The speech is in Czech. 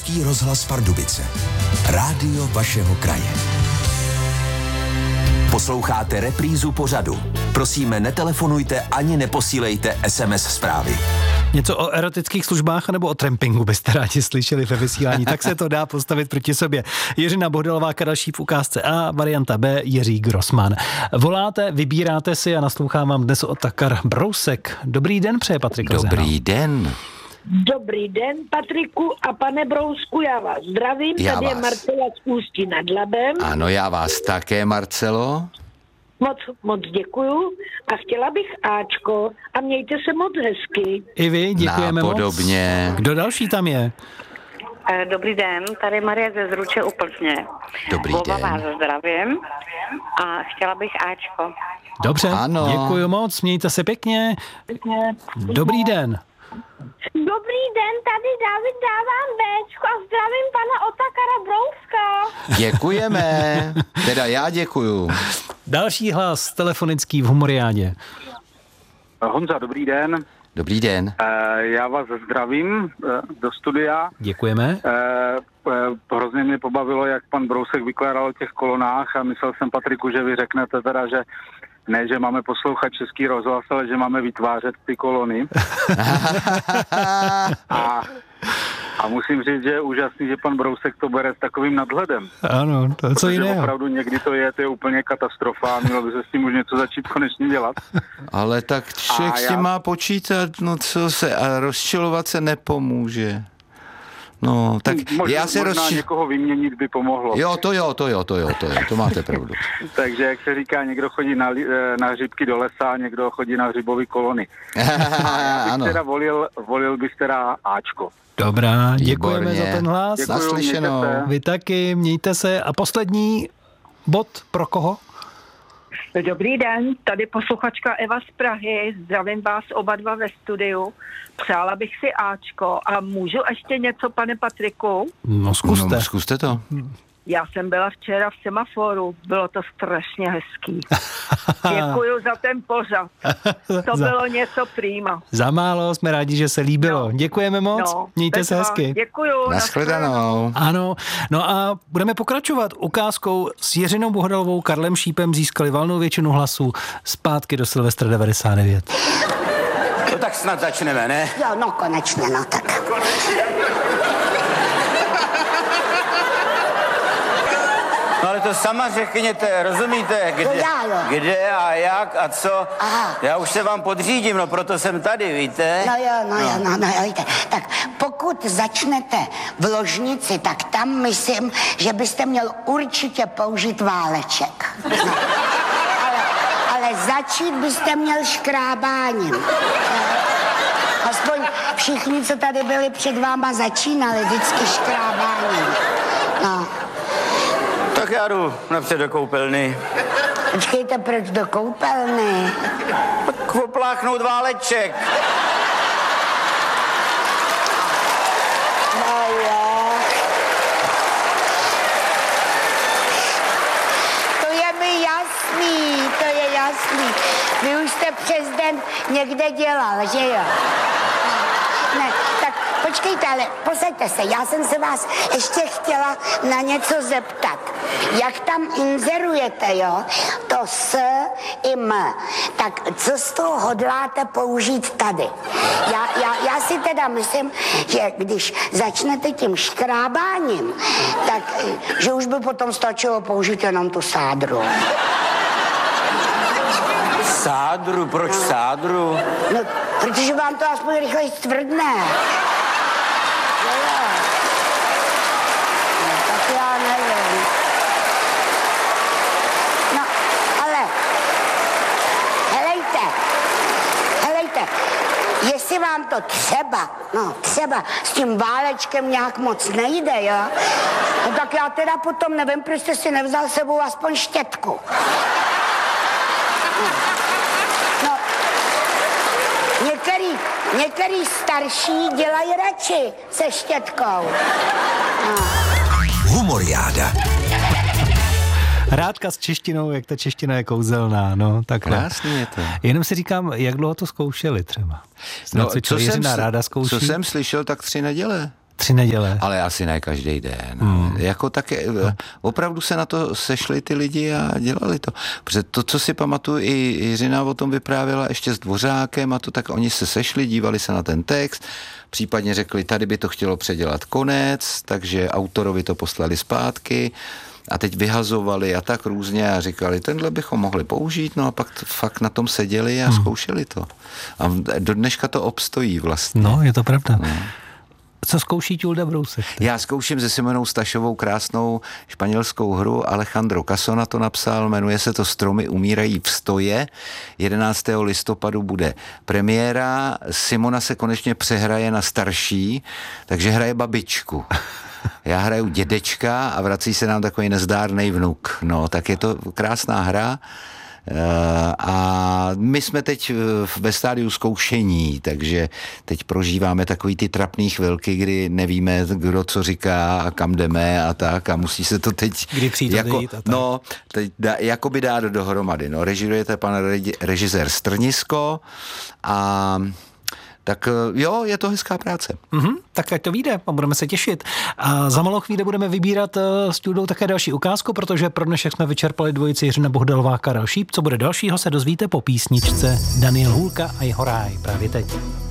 Český rozhlas Pardubice. Rádio vašeho kraje. Posloucháte reprízu pořadu. Prosíme, netelefonujte ani neposílejte SMS zprávy. Něco o erotických službách nebo o trampingu byste rádi slyšeli ve vysílání, tak se to dá postavit proti sobě. Jiřina Bohdalová, další v ukázce A, varianta B, Jiří Grossman. Voláte, vybíráte si a naslouchám vám dnes Otakar Brousek. Dobrý den, přeje Patrik Rozehnal. Dobrý den. Dobrý den, Patriku a pane Brousku, já vás zdravím. Tady je Marcela z Ústí nad Labem. Ano, já vás také, Marcelo. Moc děkuju a chtěla bych Ačko a mějte se moc hezky. I vy, děkujeme Podobně. moc. Kdo další tam je? Dobrý den, tady Marie ze Zruče u Plzně. Dobrý Oba den. vás zdravím a chtěla bych Ačko. Dobře, ano. Děkuju moc, mějte se pěkně. Dobrý den. Dobrý den, tady David dávám Bčko a zdravím pana Otakara Brouska. Děkujeme. Teda já děkuju. Další hlas telefonický v Humoriádě. Honza, dobrý den. Dobrý den. Já vás zdravím do studia. Děkujeme. Hrozně mě pobavilo, jak pan Brousek vykládal o těch kolonách a myslel jsem, Patriku, že vy řeknete teda, že ne, že máme poslouchat Český rozhlas, ale že máme vytvářet ty kolony. A musím říct, že je úžasný, že pan Brousek to bere s takovým nadhledem. Ano, to je co jiného. Opravdu někdy to je úplně katastrofa a mělo by se s tím už něco začít konečně dělat. Ale tak člověk s tím má počítat, no co se, a rozčilovat se nepomůže. No, tak já se možná někoho vyměnit by pomohlo. To máte pravdu. Takže, jak se říká, někdo chodí na hřibky do lesa a někdo chodí na hřibový kolony. Já bych teda volil bych teda Ačko. Dobrá, děkujeme Výborně. za ten hlas. Děkuju, Naslyšenou. mějte se. Vy taky, mějte se. A poslední bod pro koho? Dobrý den, tady posluchačka Eva z Prahy, zdravím vás oba dva ve studiu. Přála bych si Ačko a můžu ještě něco, pane Patriku? No zkuste. No, zkuste to. Já jsem byla včera v Semaforu, bylo to strašně hezký. Děkuju za ten pořad. To bylo něco prýma. Za málo, jsme rádi, že se líbilo. Děkujeme moc, mějte se hezky. Děkuju. Nashledanou. Ano, no a budeme pokračovat ukázkou s Jiřinou Bohdalovou, Karlem Šípem získali valnou většinu hlasů zpátky do Silvestra 99. No tak snad začneme, ne? Jo, no konečně, no tak. No ale to sama řekněte, rozumíte, kde a jak a co. Aha. Já už se vám podřídím, no proto jsem tady, víte? No jo, víte. Tak pokud začnete v ložnici, tak tam myslím, že byste měl určitě použít váleček. No. Ale začít byste měl škrábáním. Aspoň všichni, co tady byli před váma, začínali vždycky škrábáním. No. Tak já jdu napřed do koupelny. Počkejte, proč do koupelny? Tak opláchnout váleček. No jo. To je mi jasný, to je jasný. Vy už jste přes den někde dělal, že jo? Ne, tak počkejte, ale posaďte se, já jsem se vás ještě chtěla na něco zeptat. Jak tam inzerujete, jo, to S i M, tak co z toho hodláte použít tady? Já si teda myslím, že když začnete tím škrábáním, tak že už by potom stačilo použít jenom tu sádru. Sádru? Proč sádru? No, protože vám to aspoň rychleji stvrdne. Tak já nevím. No, ale helejte, jestli vám to třeba s tím válečkem nějak moc nejde, jo? No tak já teda potom nevím, proč jste si nevzal sebou aspoň štětku. No, některý starší dělají radši se štětkou. No. Humoriáda. Rádka s češtinou, jak ta čeština je kouzelná, no takhle. Krásný je to. Jenom si říkám, jak dlouho to zkoušeli třeba. No, Jiřina ráda zkouší. co jsem slyšel, tak 3 neděle. 3 neděle. Ale asi ne každý den. Jako také, opravdu se na to sešli ty lidi a dělali to. Protože to, co si pamatuju, i Jiřina o tom vyprávěla ještě s Dvořákem a to, tak oni se sešli, dívali se na ten text, případně řekli, tady by to chtělo předělat konec, takže autorovi to poslali zpátky a teď vyhazovali a tak různě a říkali, tenhle bychom mohli použít, no a pak fakt na tom seděli a zkoušeli to. A do dneška to obstojí vlastně. No, je to pravda. Co zkouší Ťulda Brousek? Já zkouším se Simonou Stašovou krásnou španělskou hru. Alejandro Casona to napsal, jmenuje se to Stromy umírají v stoje. 11. listopadu bude premiéra. Simona se konečně přehraje na starší, takže hraje babičku. Já hraju dědečka a vrací se nám takový nezdárnej vnuk. No, tak je to krásná hra. A my jsme teď ve stádiu zkoušení, takže teď prožíváme takový ty trapný chvilky, kdy nevíme, kdo co říká a kam jdeme a tak a musí se to teď jakoby dát dohromady. No, režirujete pan režisér Strnisko a tak jo, je to hezká práce. Tak ať to vyjde a budeme se těšit. A za malou chvíli budeme vybírat s Ťuldou také další ukázku, protože pro dnešek jsme vyčerpali dvojici Jiřina Bohdalová, Karel Šíp. Co bude dalšího, se dozvíte po písničce Daniel Hůlka a jeho ráj právě teď.